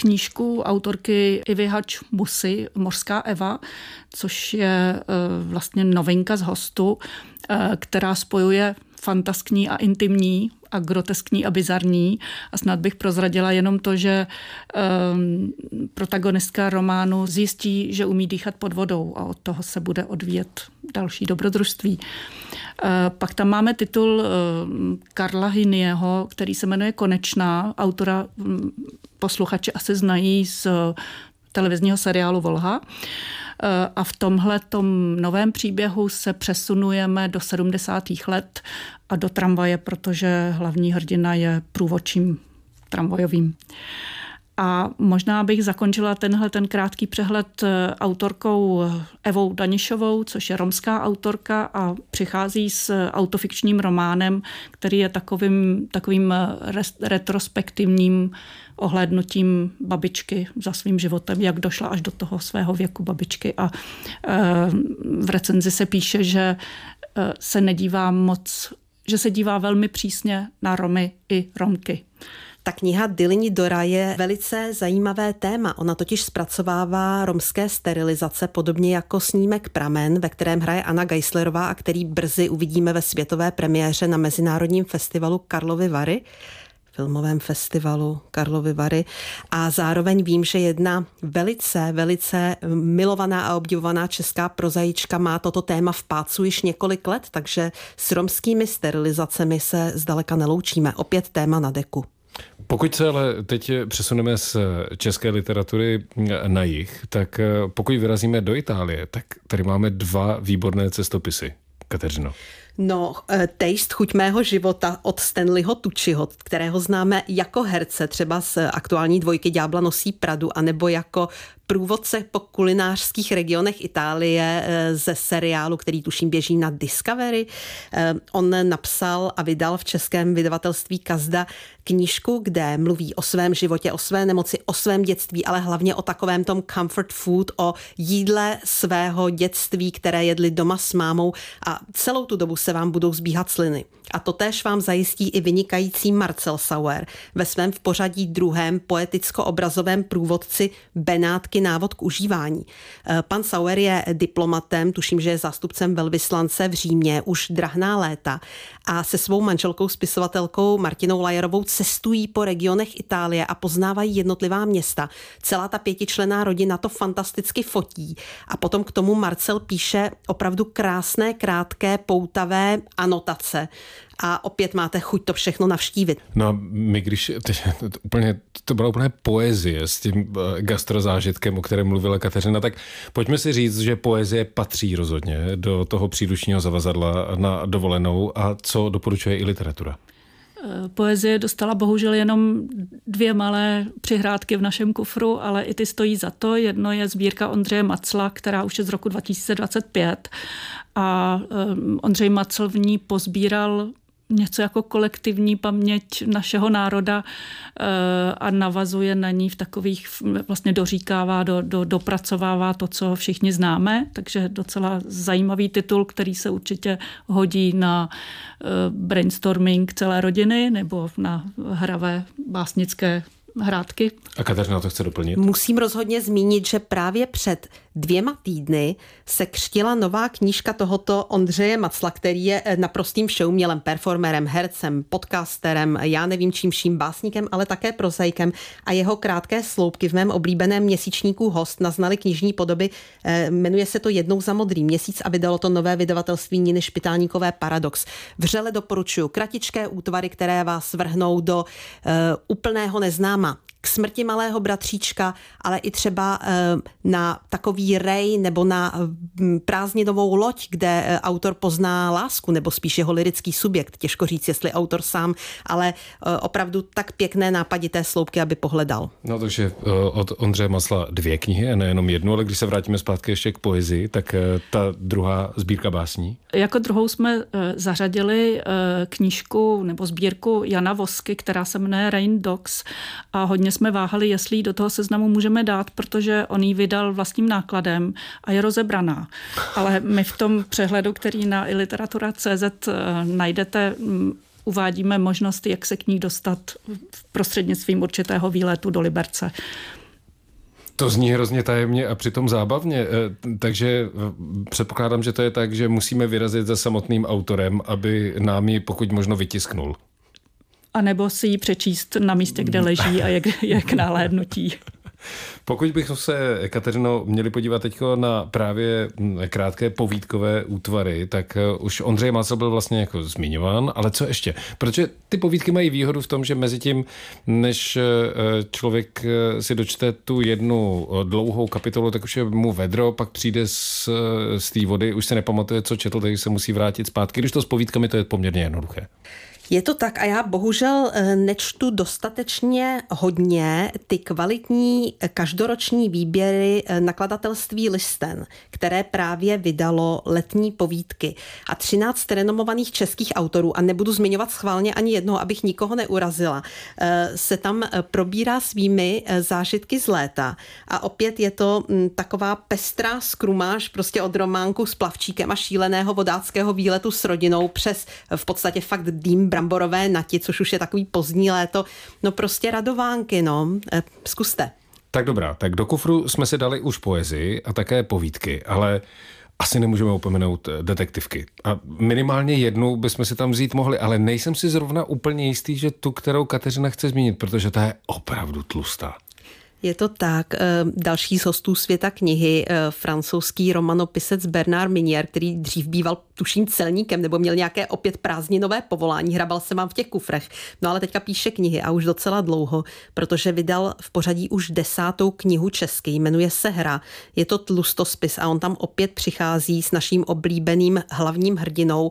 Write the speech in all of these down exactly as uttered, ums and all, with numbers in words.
knížku autorky Ivy Hač Musy, Mořská Eva, což je vlastně novinka z Hostu, která spojuje fantaskní a intimní a groteskní a bizarní. A snad bych prozradila jenom to, že um, protagonistka románu zjistí, že umí dýchat pod vodou a od toho se bude odvíjet další dobrodružství. Uh, pak tam máme titul uh, Karla Hynieho, který se jmenuje Konečná. Autora um, posluchači asi znají z uh, televizního seriálu Volha. A v tomhletom novém příběhu se přesunujeme do sedmdesátých let a do tramvaje, protože hlavní hrdina je průvodčím tramvajovým. A možná bych zakončila tenhle ten krátký přehled autorkou Evou Danišovou, což je romská autorka a přichází s autofikčním románem, který je takovým, takovým retrospektivním ohlédnutím babičky za svým životem, jak došla až do toho svého věku babičky. A v recenzi se píše, že se nedívá moc, že se dívá velmi přísně na Romy i Romky. Ta kniha Dilini Dora je velice zajímavé téma. Ona totiž zpracovává romské sterilizace, podobně jako snímek Pramen, ve kterém hraje Anna Geislerová a který brzy uvidíme ve světové premiéře na Mezinárodním festivalu Karlovy Vary. filmovém festivalu Karlovy Vary. A zároveň vím, že jedna velice, velice milovaná a obdivovaná česká prozaička má toto téma v pácu již několik let, takže s romskými sterilizacemi se zdaleka neloučíme. Opět téma na deku. Pokud se ale teď přesuneme z české literatury na jih, tak pokud vyrazíme do Itálie, tak tady máme dva výborné cestopisy. Kateřino. No, Taste, chuť mého života od Stanleyho Tucciho, kterého známe jako herce, třeba z aktuální dvojky Ďábla nosí Pradu, anebo jako průvodce po kulinářských regionech Itálie ze seriálu, který tuším běží na Discovery. On napsal a vydal v českém vydavatelství Kazda knížku, kde mluví o svém životě, o své nemoci, o svém dětství, ale hlavně o takovém tom comfort food, o jídle svého dětství, které jedli doma s mámou a celou tu dobu se vám budou zbíhat sliny. A to též vám zajistí i vynikající Marcel Sauer ve svém v pořadí druhém poeticko-obrazovém průvodci Benátky návod k užívání. Pan Sauer je diplomatem, tuším, že je zástupcem velvyslance v Římě už drahná léta a se svou manželkou spisovatelkou Martinou Lajerovou cestují po regionech Itálie a poznávají jednotlivá města. Celá ta pětičlenná rodina to fantasticky fotí a potom k tomu Marcel píše opravdu krásné, krátké, poutavé anotace. A opět máte chuť to všechno navštívit. No a my když, teď, to, úplně, to byla úplně poezie s tím gastrozážitkem, o kterém mluvila Kateřina, tak pojďme si říct, že poezie patří rozhodně do toho příručního zavazadla na dovolenou a co doporučuje i literatura. Poezie dostala bohužel jenom dvě malé přihrádky v našem kufru, ale i ty stojí za to. Jedno je sbírka Ondřeje Macla, která už je z roku dva tisíce dvacet pět a Ondřej Macl v ní pozbíral něco jako kolektivní paměť našeho národa a navazuje na ní v takových, vlastně doříkává, do, do, dopracovává to, co všichni známe, takže docela zajímavý titul, který se určitě hodí na brainstorming celé rodiny nebo na hravé básnické hrádky. A Kateřina to chce doplnit? Musím rozhodně zmínit, že právě před dvěma týdny se křtila nová knížka tohoto Ondřeje Macla, který je naprostým showmělem, performerem, hercem, podcasterem, já nevím čím vším, básníkem, ale také prozaikem a jeho krátké sloupky v mém oblíbeném měsíčníku Host naznaly knižní podoby. Jmenuje se to Jednou za modrý měsíc a vydalo to nové vydavatelství Niny Špitálníkové Paradox. Vřele doporučuji kratičké útvary, které vás vrhnou do uh, úplného neznáma. K smrti malého bratříčka, ale i třeba na takový rej nebo na prázdninovou loď, kde autor pozná lásku, nebo spíš jeho lirický subjekt. Těžko říct, jestli autor sám, ale opravdu tak pěkné nápadité sloupky, aby pohledal. No takže od Ondřeje Macla dvě knihy, nejenom jednu, ale když se vrátíme zpátky ještě k poezii, tak ta druhá sbírka básní. Jako druhou jsme zařadili knížku nebo sbírku Jana Vosky, která se jmenuje Rain Dogs a hodně jsme váhali, jestli ji do toho seznamu můžeme dát, protože on ji vydal vlastním nákladem a je rozebraná. Ale my v tom přehledu, který na iliteratura tečka cé zet najdete, uvádíme možnost, jak se k ní dostat prostřednictvím určitého výletu do Liberce. To zní hrozně tajemně a přitom zábavně, takže předpokládám, že to je tak, že musíme vyrazit za samotným autorem, aby nám ji pokud možno vytisknul. A nebo si ji přečíst na místě, kde leží a jak, jak náhlédnutí. Pokud bychom se, Kateřino, měli podívat teď na právě krátké povídkové útvary, tak už Ondřej Mácel byl vlastně jako zmiňován, ale co ještě? Protože ty povídky mají výhodu v tom, že mezi tím, než člověk si dočte tu jednu dlouhou kapitolu, tak už je mu vedro, pak přijde z, z té vody, už se nepamatuje, co četl, takže se musí vrátit zpátky. Když to s povídkami, to je poměrně jednoduché. Je to tak a já bohužel nečtu dostatečně hodně ty kvalitní každoroční výběry nakladatelství Listen, které právě vydalo letní povídky. A třináct renomovaných českých autorů, a nebudu zmiňovat schválně ani jednoho, abych nikoho neurazila, se tam probírá svými zážitky z léta. A opět je to taková pestrá skrumáž prostě od románku s plavčíkem a šíleného vodáckého výletu s rodinou přes v podstatě fakt dým bramborové nati, což už je takový pozdní léto. No prostě radovánky, no. Zkuste. Tak dobrá, tak do kufru jsme si dali už poezii a také povídky, ale asi nemůžeme opomenout detektivky. A minimálně jednu bychom si tam vzít mohli, ale nejsem si zrovna úplně jistý, že tu, kterou Kateřina chce zmínit, protože ta je opravdu tlustá. Je to tak. Další z hostů světa knihy, francouzský romanopisec Bernard Minier, který dřív býval, tuším, celníkem, nebo měl nějaké opět prázdninové povolání, hrabal se vám v těch kufrech. No ale teďka píše knihy a už docela dlouho, protože vydal v pořadí už desátou knihu česky, jmenuje se Hra. Je to tlustospis a on tam opět přichází s naším oblíbeným hlavním hrdinou,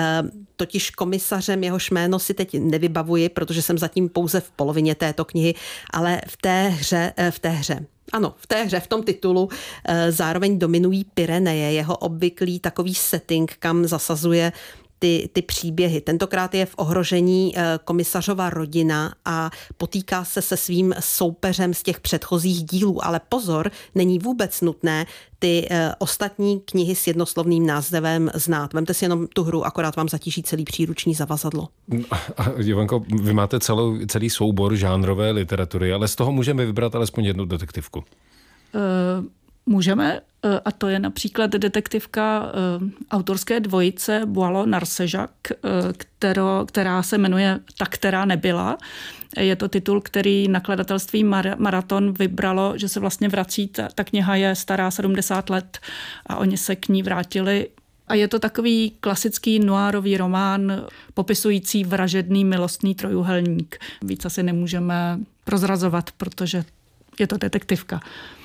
totiž komisařem, jehož jméno si teď nevybavuji, protože jsem zatím pouze v polovině této knihy, ale v té hře, v té hře. Ano, v té hře, v tom titulu zároveň dominují Pyreneje, jeho obvyklý takový setting, kam zasazuje ty, ty příběhy. Tentokrát je v ohrožení komisařova rodina a potýká se se svým soupeřem z těch předchozích dílů. Ale pozor, není vůbec nutné ty ostatní knihy s jednoslovným názvem znát. Vemte si jenom tu hru, akorát vám zatíží celý příruční zavazadlo. A Jovanko, vy máte celou, celý soubor žánrové literatury, ale z toho můžeme vybrat alespoň jednu detektivku. Uh... Můžeme, a to je například detektivka autorské dvojice Boileau Narcejac, kterou, která se jmenuje Ta, která nebyla. Je to titul, který nakladatelství Maraton vybralo, že se vlastně vrací, ta, ta kniha je stará sedmdesát let a oni se k ní vrátili. A je to takový klasický noirový román popisující vražedný milostný trojuhelník. Víc asi nemůžeme prozrazovat, protože je to detektivka.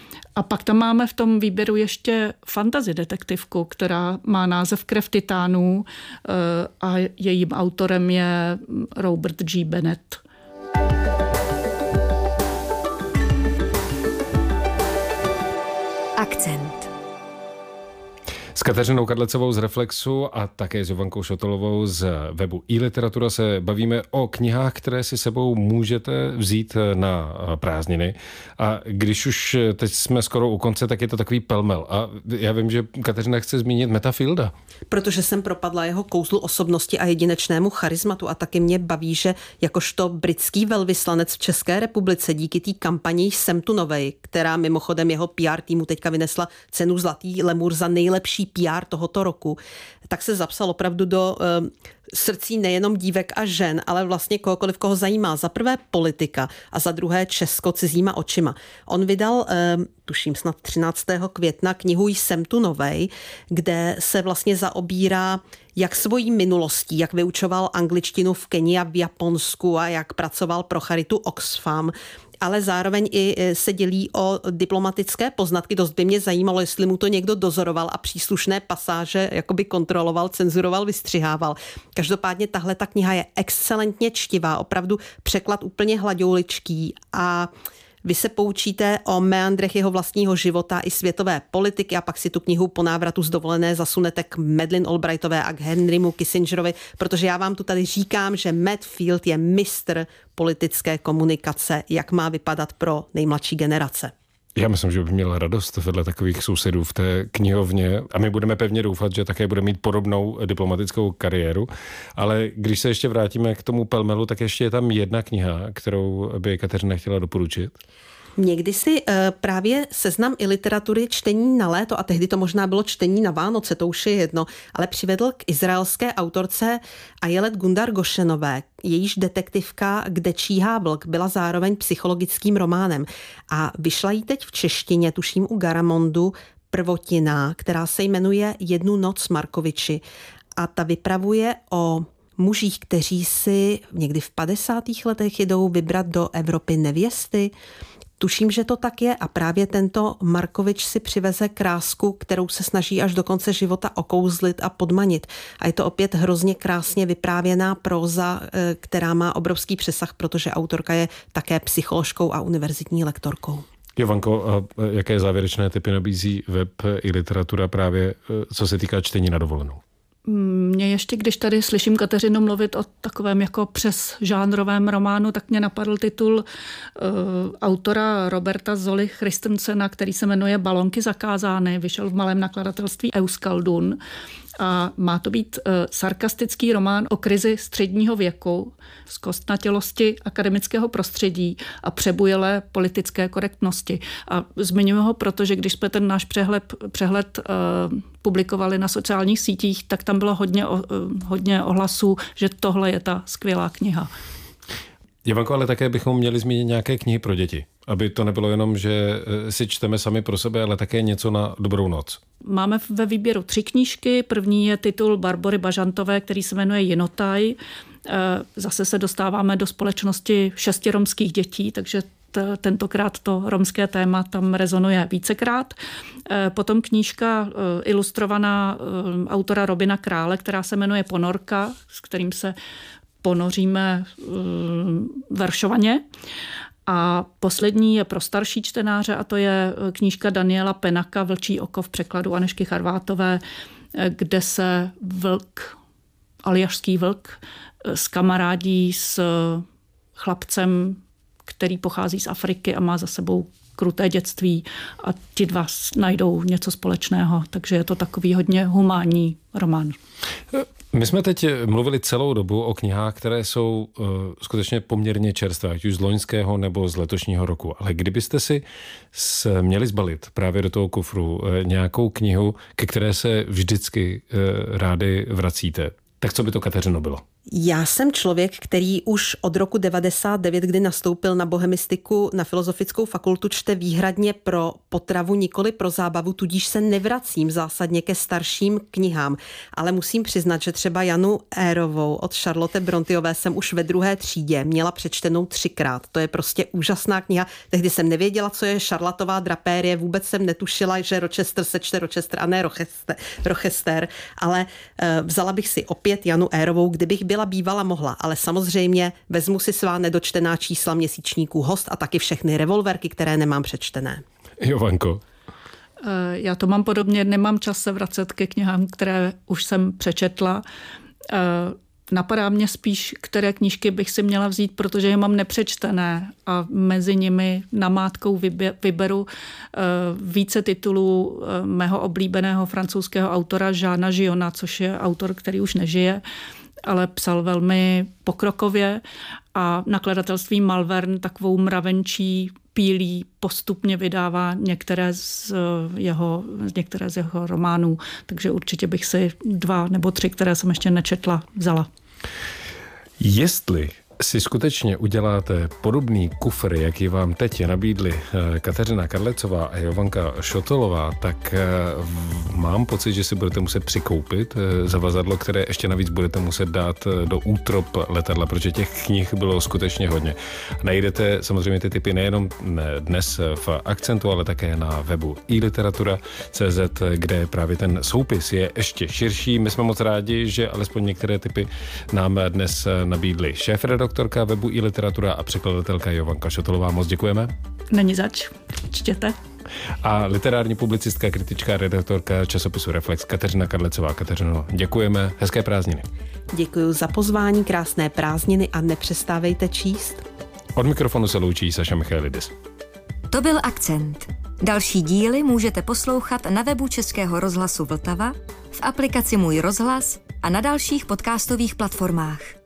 A pak tam máme v tom výběru ještě fantasy detektivku, která má název Krev titánů a jejím autorem je Robert G. Bennett. Akcent. S Kateřinou Kadlecovou z Reflexu a také s Jovankou Šotolovou z webu iLiteratura se bavíme o knihách, které si sebou můžete vzít na prázdniny. A když už teď jsme skoro u konce, tak je to takový pelmel. A já vím, že Kateřina chce zmínit Metta Fielda. Protože jsem propadla jeho kouzlu osobnosti a jedinečnému charizmatu a taky mě baví, že jakožto britský velvyslanec v České republice díky té kampani Jsem tu novej, která mimochodem jeho P R týmu teďka vynesla cenu Zlatý lemur za nejlepší P R tohoto roku, tak se zapsal opravdu do uh, srdcí nejenom dívek a žen, ale vlastně kohokoliv, koho zajímá. Za prvé politika a za druhé Česko cizíma očima. On vydal, uh, tuším snad třináctého května, knihu Jsem tu novej, kde se vlastně zaobírá jak svojí minulostí, jak vyučoval angličtinu v Keni a v Japonsku a jak pracoval pro charitu Oxfam, ale zároveň i se dělí o diplomatické poznatky. Dost by mě zajímalo, jestli mu to někdo dozoroval a příslušné pasáže jakoby kontroloval, cenzuroval, vystřihával. Každopádně tahle ta kniha je excelentně čtivá, opravdu překlad úplně hladouličký a vy se poučíte o meandrech jeho vlastního života i světové politiky a pak si tu knihu po návratu z dovolené zasunete k Madeleine Albrightové a k Henrymu Kissingerovi, protože já vám tu tady říkám, že Matt Field je mistr politické komunikace, jak má vypadat pro nejmladší generace. Já myslím, že by měl radost vedle takových sousedů v té knihovně a my budeme pevně doufat, že také bude mít podobnou diplomatickou kariéru. Ale když se ještě vrátíme k tomu pelmelu, tak ještě je tam jedna kniha, kterou by Kateřina chtěla doporučit. Někdy si uh, právě seznam i literatury čtení na léto, a tehdy to možná bylo čtení na Vánoce, to už je jedno, ale přivedl k izraelské autorce Ayelet Gundar Goshenové. Jejíž detektivka Kde číhá vlk byla zároveň psychologickým románem. A vyšla jí teď v češtině, tuším u Garamondu, prvotina, která se jmenuje Jednu noc Markoviči. A ta vypravuje o mužích, kteří si někdy v padesátých letech jedou vybrat do Evropy nevěsty. Tuším, že to tak je a právě tento Markovič si přiveze krásku, kterou se snaží až do konce života okouzlit a podmanit. A je to opět hrozně krásně vyprávěná próza, která má obrovský přesah, protože autorka je také psycholožkou a univerzitní lektorkou. Jovanko, a jaké závěrečné tipy nabízí web i literatura právě, co se týká čtení na dovolenou? Mě ještě, když tady slyším Kateřinu mluvit o takovém jako přes žánrovém románu, tak mě napadl titul uh, autora Roberta Zoli Christensena, který se jmenuje Balonky zakázány, vyšel v malém nakladatelství Euskaldun. A má to být uh, sarkastický román o krizi středního věku, zkostnatělosti akademického prostředí a přebujelé politické korektnosti. A zmiňuji ho, protože když jsme ten náš přehled, přehled uh, publikovali na sociálních sítích, tak tam bylo hodně, uh, hodně ohlasů, že tohle je ta skvělá kniha. Jovanko, ale také bychom měli zmínit nějaké knihy pro děti, aby to nebylo jenom, že si čteme sami pro sebe, ale také něco na dobrou noc. Máme ve výběru tři knížky. První je titul Barbory Bažantové, který se jmenuje Jinotaj. Zase se dostáváme do společnosti šesti romských dětí, takže t- tentokrát to romské téma tam rezonuje vícekrát. Potom knížka ilustrovaná autora Robina Krále, která se jmenuje Ponorka, s kterým se ponoříme veršovaně. A poslední je pro starší čtenáře a to je knížka Daniela Penaka Vlčí oko v překladu Anežky Charvátové, kde se vlk, aljašský vlk, skamarádí s chlapcem, který pochází z Afriky a má za sebou kruté dětství a ti dva najdou něco společného, takže je to takový hodně humánní román. My jsme teď mluvili celou dobu o knihách, které jsou uh, skutečně poměrně čerstvé, ať už z loňského nebo z letošního roku. Ale kdybyste si s, měli zbalit právě do toho kufru uh, nějakou knihu, ke které se vždycky uh, rádi vracíte, tak co by to, Kateřino, bylo? Já jsem člověk, který už od roku devadesát devět, kdy nastoupil na bohemistiku na Filozofickou fakultu, čte výhradně pro potravu, nikoli pro zábavu, tudíž se nevracím zásadně ke starším knihám. Ale musím přiznat, že třeba Janu Érovou od Charlotte Brontiové jsem už ve druhé třídě měla přečtenou třikrát. To je prostě úžasná kniha. Tehdy jsem nevěděla, co je Charlottová drapérie, vůbec jsem netušila, že Rochester se čte Rochester a ne Rochester, Rochester ale uh, vzala bych si opět Janu Érovou, kdybych byla bývala mohla, ale samozřejmě vezmu si svá nedočtená čísla měsíčníků Host a taky všechny revolverky, které nemám přečtené. Jovanko. Já to mám podobně, nemám čas se vracet ke knihám, které už jsem přečetla. Napadá mě spíš, které knížky bych si měla vzít, protože je mám nepřečtené a mezi nimi namátkou vyberu více titulů mého oblíbeného francouzského autora Jeana Giona, což je autor, který už nežije, ale psal velmi pokrokově a nakladatelství Malvern takovou mravenčí pílí postupně vydává některé z jeho, některé z jeho románů, takže určitě bych si dva nebo tři, které jsem ještě nečetla, vzala. Jestli si skutečně uděláte podobný kufr, jaký vám teď nabídli Kateřina Kadlecová a Jovanka Šotolová, tak mám pocit, že si budete muset přikoupit zavazadlo, které ještě navíc budete muset dát do útrop letadla, protože těch knih bylo skutečně hodně. Najdete samozřejmě ty tipy nejenom dnes v Akcentu, ale také na webu i literatura tečka cé zet, kde právě ten soupis je ještě širší. My jsme moc rádi, že alespoň některé tipy nám dnes nabídli šéfredaktor doktorka webu i literatura a překladatelka Jovanka Šotolová. Moc děkujeme. Není zač, čtěte. A literární publicistka, kritička, redaktorka časopisu Reflex Kateřina Kadlecová. Kateřino, děkujeme. Hezké prázdniny. Děkuji za pozvání, krásné prázdniny a nepřestávejte číst. Od mikrofonu se loučí Saša Michailidis. To byl Akcent. Další díly můžete poslouchat na webu Českého rozhlasu Vltava, v aplikaci Můj rozhlas a na dalších podcastových platformách.